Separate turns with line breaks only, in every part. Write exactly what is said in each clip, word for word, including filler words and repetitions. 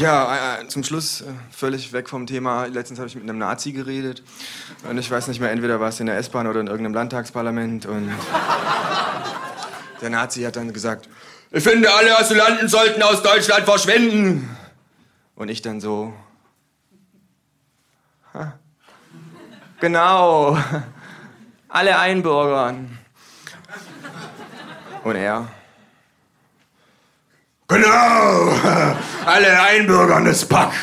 Ja, äh, zum Schluss, äh, völlig weg vom Thema. Letztens habe ich mit einem Nazi geredet. Und ich weiß nicht mehr, entweder war es in der S-Bahn oder in irgendeinem Landtagsparlament. Und der Nazi hat dann gesagt, ich finde, alle Asylanten sollten aus Deutschland verschwinden. Und ich dann so, ha, genau, alle einbürgern. Und er, genau, alle einbürgern das Pack.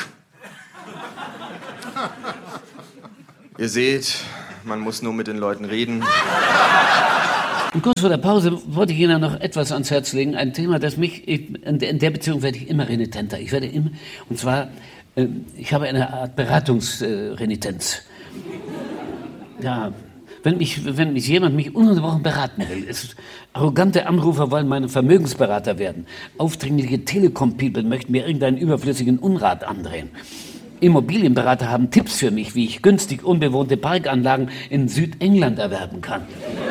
Ihr seht, man muss nur mit den Leuten reden.
Und kurz vor der Pause wollte ich Ihnen noch etwas ans Herz legen. Ein Thema, das mich, in der Beziehung werde ich immer renitenter. Ich werde immer, und zwar, ich habe eine Art Beratungsrenitenz. Ja, wenn mich, wenn mich jemand mich ununterbrochen beraten will, ist, arrogante Anrufer wollen meine Vermögensberater werden. Aufdringliche Telekom-People möchten mir irgendeinen überflüssigen Unrat andrehen. Immobilienberater haben Tipps für mich, wie ich günstig unbewohnte Parkanlagen in Südengland erwerben kann.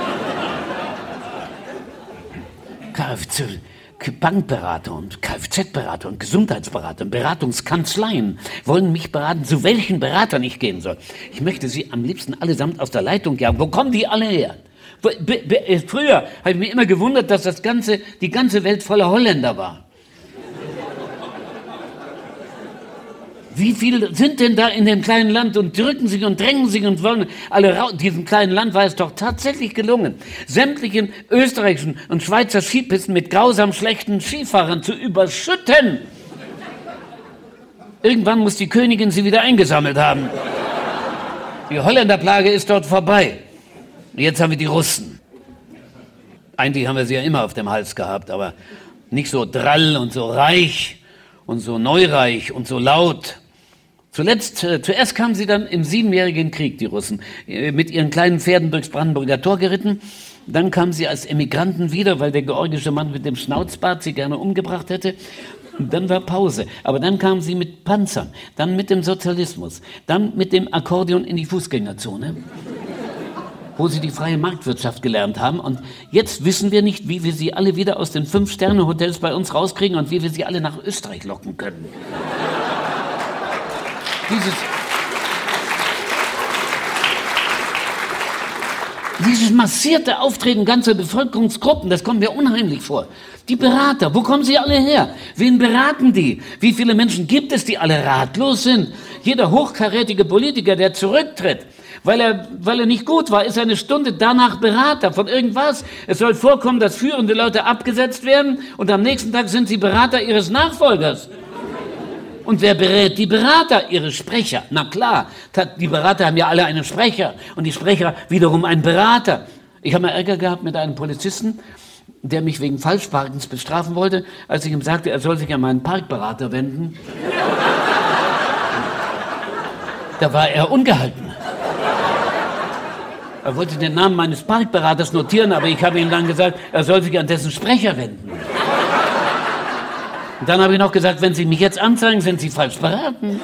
Kfz, Bankberater und Kfz-Berater und Gesundheitsberater und Beratungskanzleien wollen mich beraten, zu welchen Beratern ich gehen soll. Ich möchte sie am liebsten allesamt aus der Leitung jagen. Wo kommen die alle her? Früher habe ich mich immer gewundert, dass das ganze, die ganze Welt voller Holländer war. Wie viele sind denn da in dem kleinen Land und drücken sich und drängen sich und wollen alle raus? Diesem kleinen Land war es doch tatsächlich gelungen, sämtlichen österreichischen und Schweizer Skipisten mit grausam schlechten Skifahrern zu überschütten. Irgendwann muss die Königin sie wieder eingesammelt haben. Die Holländerplage ist dort vorbei. Jetzt haben wir die Russen. Eigentlich haben wir sie ja immer auf dem Hals gehabt, aber nicht so drall und so reich und so neureich und so laut. Zuletzt, äh, zuerst kamen sie dann im Siebenjährigen Krieg, die Russen, äh, mit ihren kleinen Pferden durchs Brandenburger Tor geritten. Dann kamen sie als Emigranten wieder, weil der georgische Mann mit dem Schnauzbart sie gerne umgebracht hätte. Und dann war Pause. Aber dann kamen sie mit Panzern, dann mit dem Sozialismus, dann mit dem Akkordeon in die Fußgängerzone, wo sie die freie Marktwirtschaft gelernt haben. Und jetzt wissen wir nicht, wie wir sie alle wieder aus den Fünf-Sterne-Hotels bei uns rauskriegen und wie wir sie alle nach Österreich locken können. Dieses, dieses massierte Auftreten ganzer Bevölkerungsgruppen, das kommt mir unheimlich vor. Die Berater, wo kommen sie alle her? Wen beraten die? Wie viele Menschen gibt es, die alle ratlos sind? Jeder hochkarätige Politiker, der zurücktritt, weil er, weil er nicht gut war, ist eine Stunde danach Berater von irgendwas. Es soll vorkommen, dass führende Leute abgesetzt werden und am nächsten Tag sind sie Berater ihres Nachfolgers. Und wer berät die Berater? Ihre Sprecher. Na klar, die Berater haben ja alle einen Sprecher und die Sprecher wiederum einen Berater. Ich habe mal Ärger gehabt mit einem Polizisten, der mich wegen Falschparkens bestrafen wollte, als ich ihm sagte, er soll sich an meinen Parkberater wenden. Da war er ungehalten. Er wollte den Namen meines Parkberaters notieren, aber ich habe ihm dann gesagt, er soll sich an dessen Sprecher wenden. Und dann habe ich noch gesagt, wenn Sie mich jetzt anzeigen, sind Sie falsch beraten.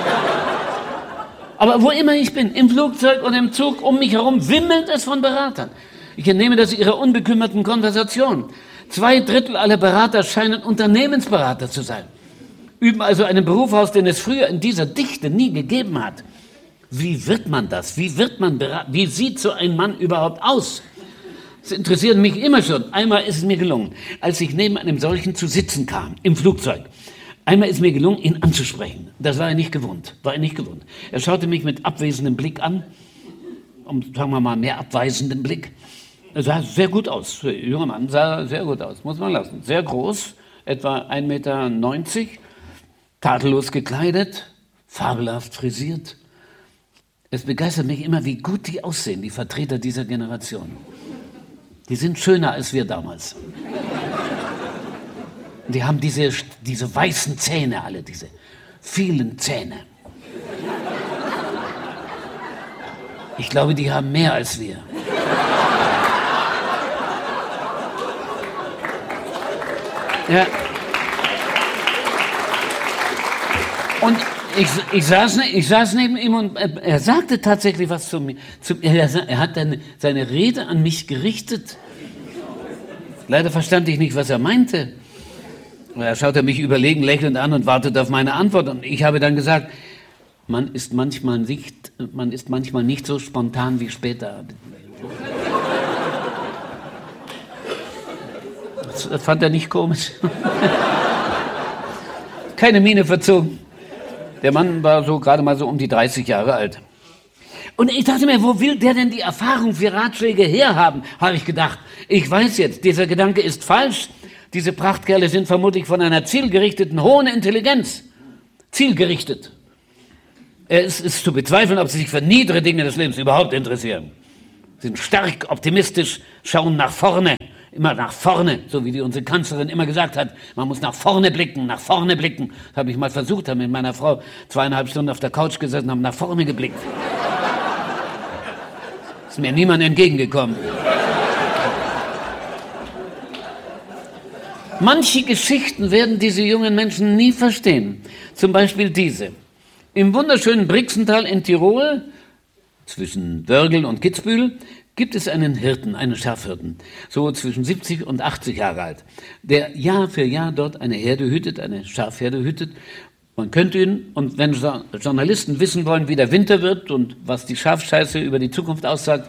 Aber wo immer ich bin, im Flugzeug und im Zug, um mich herum, wimmelt es von Beratern. Ich entnehme das Ihrer unbekümmerten Konversation. Zwei Drittel aller Berater scheinen Unternehmensberater zu sein. Üben also einen Beruf aus, den es früher in dieser Dichte nie gegeben hat. Wie wird man das? Wie wird man beraten? Wie sieht so ein Mann überhaupt aus? Das interessiert mich immer schon. Einmal ist es mir gelungen, als ich neben einem solchen zu sitzen kam, im Flugzeug. Einmal ist mir gelungen, ihn anzusprechen. Das war er nicht gewohnt. War er nicht gewohnt. Er schaute mich mit abwesendem Blick an, um, sagen wir mal, mehr abweisenden Blick. Er sah sehr gut aus. Der junge Mann sah sehr gut aus, muss man lassen. Sehr groß, etwa ein Meter neunzig, tadellos gekleidet, fabelhaft frisiert. Es begeistert mich immer, wie gut die aussehen, die Vertreter dieser Generation. Die sind schöner als wir damals. Die haben diese, diese weißen Zähne alle, diese vielen Zähne. Ich glaube, die haben mehr als wir. Ja. Und ich, ich, saß, ich saß neben ihm und er sagte tatsächlich was zu mir. Zu, er, er hat dann seine Rede an mich gerichtet. Leider verstand ich nicht, was er meinte. Er schaute mich überlegen, lächelnd an und wartete auf meine Antwort. Und ich habe dann gesagt, man ist manchmal nicht, man ist manchmal nicht so spontan wie später. Das fand er nicht komisch. Keine Miene verzogen. Der Mann war so gerade mal so um die dreißig Jahre alt. Und ich dachte mir, wo will der denn die Erfahrung für Ratschläge herhaben, habe ich gedacht. Ich weiß jetzt, dieser Gedanke ist falsch. Diese Prachtkerle sind vermutlich von einer zielgerichteten, hohen Intelligenz. Zielgerichtet. Es ist zu bezweifeln, ob sie sich für niedere Dinge des Lebens überhaupt interessieren. Sie sind stark optimistisch, schauen nach vorne. Immer nach vorne, so wie die unsere Kanzlerin immer gesagt hat. Man muss nach vorne blicken, nach vorne blicken. Das habe ich mal versucht, habe mit meiner Frau zweieinhalb Stunden auf der Couch gesessen und habe nach vorne geblickt. Ist mir niemand entgegengekommen. Manche Geschichten werden diese jungen Menschen nie verstehen. Zum Beispiel diese. Im wunderschönen Brixental in Tirol, zwischen Wörgl und Kitzbühel, gibt es einen Hirten, einen Schafhirten, so zwischen siebzig und achtzig Jahre alt, der Jahr für Jahr dort eine Herde hütet, eine Schafherde hütet. Man könnte ihn, und wenn Journalisten wissen wollen, wie der Winter wird und was die Schafscheiße über die Zukunft aussagt,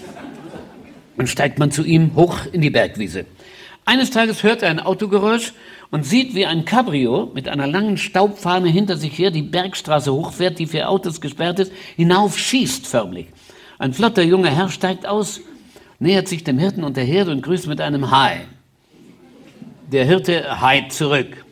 dann steigt man zu ihm hoch in die Bergwiese. Eines Tages hört er ein Autogeräusch und sieht, wie ein Cabrio mit einer langen Staubfahne hinter sich her die Bergstraße hochfährt, die für Autos gesperrt ist, hinaufschießt förmlich. Ein flotter junger Herr steigt aus, nähert sich dem Hirten und der Herde und grüßt mit einem Hi. Der Hirte hi zurück.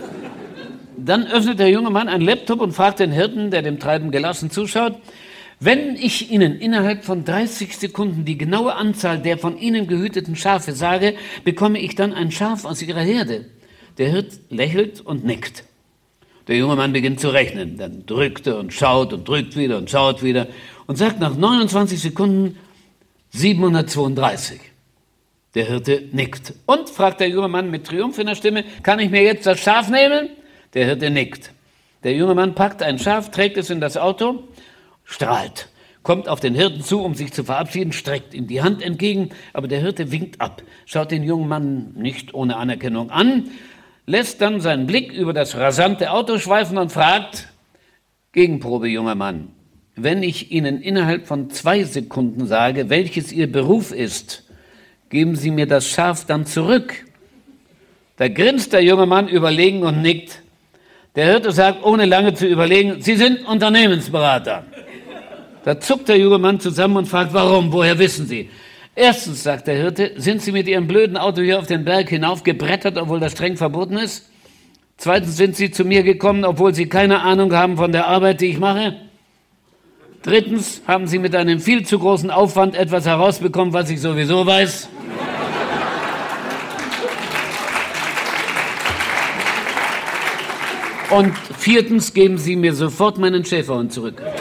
Dann öffnet der junge Mann einen Laptop und fragt den Hirten, der dem Treiben gelassen zuschaut, wenn ich Ihnen innerhalb von dreißig Sekunden die genaue Anzahl der von Ihnen gehüteten Schafe sage, bekomme ich dann ein Schaf aus Ihrer Herde. Der Hirt lächelt und nickt. Der junge Mann beginnt zu rechnen. Dann drückt er und schaut und drückt wieder und schaut wieder und sagt nach neunundzwanzig Sekunden siebenhundertzweiunddreißig. Der Hirte nickt. Und, fragt der junge Mann mit Triumph in der Stimme, kann ich mir jetzt das Schaf nehmen? Der Hirte nickt. Der junge Mann packt ein Schaf, trägt es in das Auto, strahlt, kommt auf den Hirten zu, um sich zu verabschieden, streckt ihm die Hand entgegen, aber der Hirte winkt ab, schaut den jungen Mann nicht ohne Anerkennung an, lässt dann seinen Blick über das rasante Auto schweifen und fragt, Gegenprobe, junger Mann, wenn ich Ihnen innerhalb von zwei Sekunden sage, welches Ihr Beruf ist, geben Sie mir das Schaf dann zurück. Da grinst der junge Mann überlegen und nickt. Der Hirte sagt, ohne lange zu überlegen, Sie sind Unternehmensberater. Da zuckt der junge Mann zusammen und fragt, warum, woher wissen Sie? Erstens, sagt der Hirte, sind Sie mit Ihrem blöden Auto hier auf den Berg hinaufgebrettert, obwohl das streng verboten ist? Zweitens, sind Sie zu mir gekommen, obwohl Sie keine Ahnung haben von der Arbeit, die ich mache? Drittens, haben Sie mit einem viel zu großen Aufwand etwas herausbekommen, was ich sowieso weiß? Und viertens, geben Sie mir sofort meinen Schäferhund zurück.